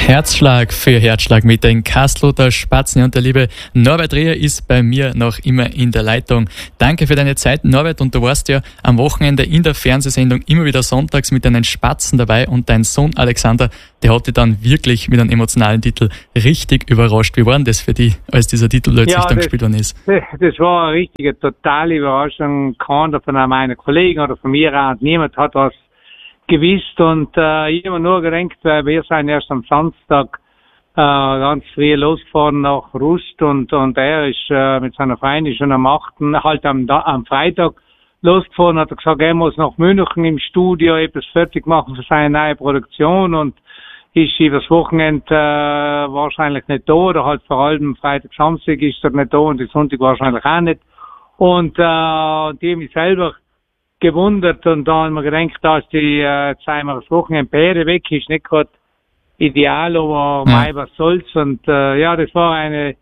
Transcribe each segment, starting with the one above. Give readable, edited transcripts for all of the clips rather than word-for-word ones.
Herzschlag für Herzschlag mit den Kastelruther Spatzen, und der liebe Norbert Rier ist bei mir noch immer in der Leitung. Danke für deine Zeit, Norbert, und du warst ja am Wochenende in der Fernsehsendung immer wieder sonntags mit deinen Spatzen dabei, und dein Sohn Alexander, der hat dich dann wirklich mit einem emotionalen Titel richtig überrascht. Wie war denn das für dich, als dieser Titel plötzlich dann gespielt worden ist? Das war eine richtige, totale Überraschung. Keiner von meinen Kollegen oder von mir auch, niemand hat was gewusst, und ich habe nur gedacht, wir sind erst am Samstag ganz früh losgefahren nach Rust, und er ist mit seiner Freundin schon am 8., halt am Freitag losgefahren, hat er gesagt, er muss nach München im Studio etwas fertig machen für seine neue Produktion, und ist übers Wochenende wahrscheinlich nicht da, oder halt vor allem Freitag, Samstag ist er nicht da, und die Sonntag wahrscheinlich auch nicht, und die haben mich selber gewundert, und da haben wir gedacht, dass die zweimal das Wochenende Pferde weg ist, nicht gerade ideal, aber mei, was soll's, und ja, das war eine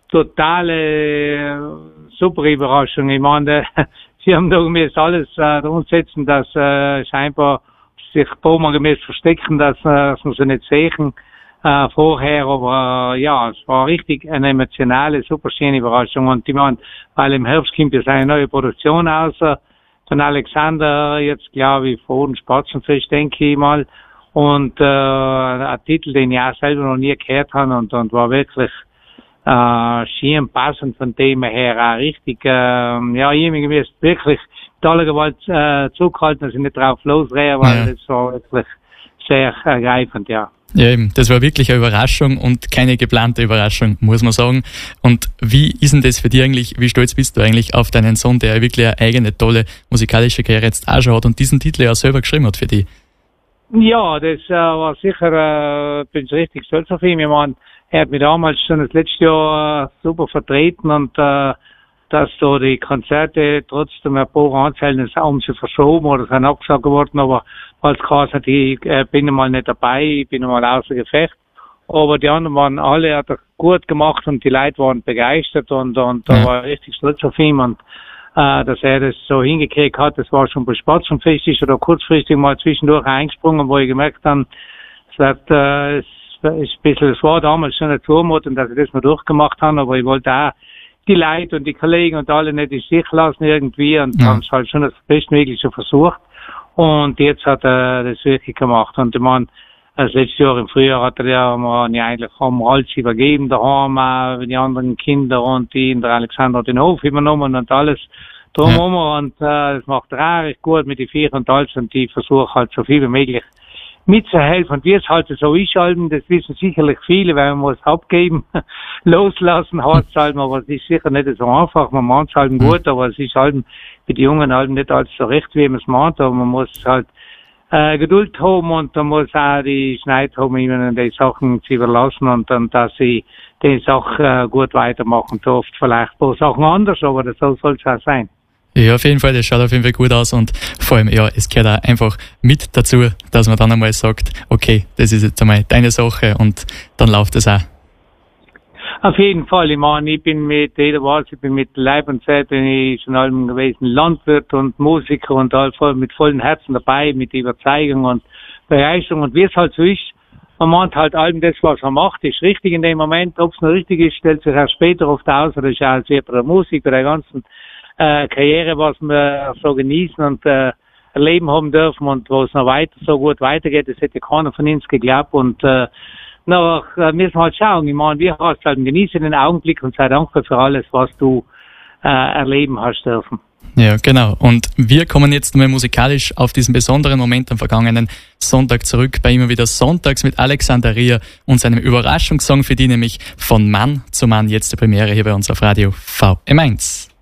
totale super Überraschung. Ich meine, sie haben da gemäß alles dran setzen, dass scheinbar sich gemäß verstecken, dass wir sie nicht sehen vorher, aber ja, es war richtig eine emotionale, super schöne Überraschung, und ich meine, weil im Herbst kommt jetzt eine neue Produktion raus von Alexander, jetzt glaube ich vor dem Spatzenfest, denke ich mal, und ein Titel, den ich auch selber noch nie gehört habe, und war wirklich schön passend von dem her, auch richtig, ja, irgendwie ist wirklich mit aller Gewalt zurückhalten, dass ich nicht drauf losrehe, weil das war wirklich sehr ergreifend, ja. Ja, eben. Das war wirklich eine Überraschung und keine geplante Überraschung, muss man sagen. Und wie ist denn das für dich eigentlich? Wie stolz bist du eigentlich auf deinen Sohn, der wirklich eine eigene, tolle musikalische Karriere jetzt auch schon hat und diesen Titel ja selber geschrieben hat für dich? Ja, das war sicher, bin ich richtig stolz auf ihn. Ich meine, er hat mich damals schon das letzte Jahr super vertreten, und dass da die Konzerte trotzdem ein paar Anzeigen haben sie verschoben oder sind abgesagt worden, aber als Kaiser, ich bin einmal nicht dabei, ich bin einmal außer Gefecht. Aber die anderen waren alle, hat er gut gemacht, und die Leute waren begeistert, und da war ich richtig stolz auf ihn, und dass er das so hingekriegt hat. Das war schon bei Spatzenfest, ist er da kurzfristig mal zwischendurch eingesprungen, wo ich gemerkt habe, es war damals schon eine Zumutung, dass ich das mal durchgemacht habe, aber ich wollte auch die Leute und die Kollegen und alle nicht in Stich lassen irgendwie, und haben es halt schon das Bestmögliche versucht. Und jetzt hat er das wirklich gemacht. Und ich meine, das letzte Jahr im Frühjahr hat er ja eigentlich alles übergeben, daheim, die anderen Kinder, und der Alexander hat den Hof übernommen und alles drumherum. Und das macht er auch recht gut mit den Vier und alles, und die versuchen halt so viel wie möglich mitzuhelfen. Und wie es halt so ist, das wissen sicherlich viele, weil man muss abgeben, loslassen, heißt halt, aber es ist sicher nicht so einfach. Man meint es halt gut, aber es ist halt für die Jungen halt nicht alles so recht, wie man es meint, aber man muss halt Geduld haben, und man muss auch die Schneid haben, ihnen die Sachen zu überlassen, und dann, dass sie die Sache gut weitermachen dürfen. Vielleicht ein paar Sachen anders, aber so soll es auch sein. Ja, auf jeden Fall, das schaut auf jeden Fall gut aus, und vor allem, ja, es gehört auch einfach mit dazu, dass man dann einmal sagt, okay, das ist jetzt einmal deine Sache, und dann läuft es auch. Auf jeden Fall, ich meine, ich bin mit Leib und Seele, bin ich schon allem gewesen, Landwirt und Musiker, und mit vollem Herzen dabei, mit Überzeugung und Begeisterung, und wie es halt so ist, man meint halt allem das, was man macht, ist richtig in dem Moment. Ob es noch richtig ist, stellt sich erst später oft aus, oder ist auch sehr bei der Musik, bei der ganzen Karriere, was wir so genießen und erleben haben dürfen, und wo es noch so gut weitergeht, das hätte keiner von uns geglaubt, und müssen wir halt schauen. Ich meine, wir hast halt genießen den Augenblick und sei dankbar für alles, was du erleben hast dürfen. Ja, genau. Und wir kommen jetzt mal musikalisch auf diesen besonderen Moment am vergangenen Sonntag zurück, bei immer wieder sonntags mit Alexander Rier und seinem Überraschungssong für die, nämlich von Mann zu Mann, jetzt die Premiere hier bei uns auf Radio VM1.